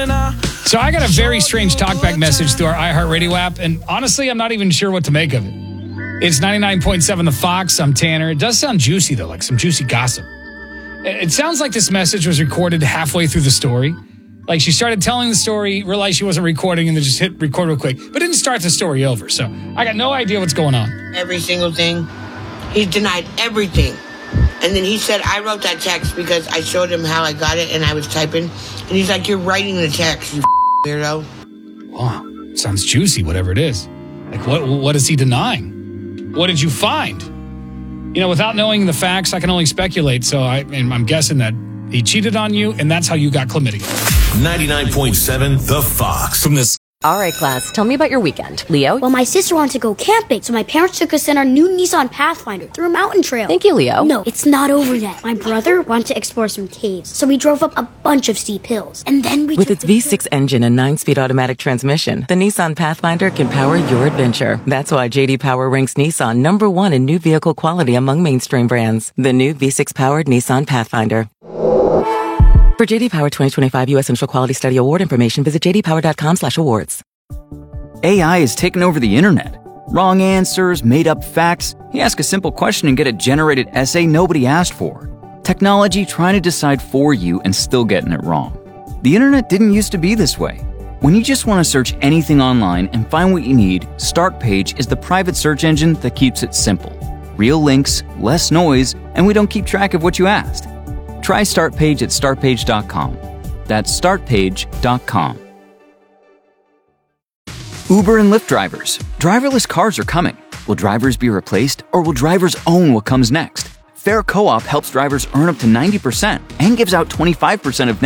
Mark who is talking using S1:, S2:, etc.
S1: So I got a very strange talkback message through our iHeartRadio app, and honestly, I'm not even sure what to make of it. It's 99.7 The Fox. I'm Tanner. It does sound juicy, though, like some juicy gossip. It sounds like this message was recorded halfway through the story. Like she started telling the story, realized she wasn't recording, and then just hit record real quick, but didn't start the story over. So I got no idea what's going on.
S2: Every single thing. He's denied everything. And then he said, I wrote that text because I showed him how I got it and I was typing. And he's like, you're writing the text, you weirdo.
S1: Wow, sounds juicy, whatever it is. Like, what is he denying? What did you find? You know, without knowing the facts, I can only speculate. So I'm guessing that he cheated on you, and that's how you got chlamydia.
S3: 99.7 The Fox.
S4: From this.
S5: All right, class, tell me about your weekend. Leo?
S6: Well, my sister wanted to go camping, so my parents took us in our new Nissan Pathfinder through a mountain trail.
S5: Thank you, Leo.
S6: No, it's not over yet. My brother wanted to explore some caves, so we drove up a bunch of steep hills. And then we
S5: With its V6 engine and 9-speed automatic transmission, the Nissan Pathfinder can power your adventure. That's why J.D. Power ranks Nissan #1 in new vehicle quality among mainstream brands. The new V6-powered Nissan Pathfinder. For J.D. Power 2025 U.S. Central Quality Study Award information, visit jdpower.com/awards.
S7: AI has taken over the internet. Wrong answers, made-up facts. You ask a simple question and get a generated essay nobody asked for. Technology trying to decide for you and still getting it wrong. The internet didn't used to be this way. When you just want to search anything online and find what you need, Startpage is the private search engine that keeps it simple. Real links, less noise, and we don't keep track of what you asked. Try Startpage at startpage.com. That's startpage.com. Uber and Lyft drivers. Driverless cars are coming. Will drivers be replaced, or will drivers own what comes next? Fair Co-op helps drivers earn up to 90% and gives out 25% of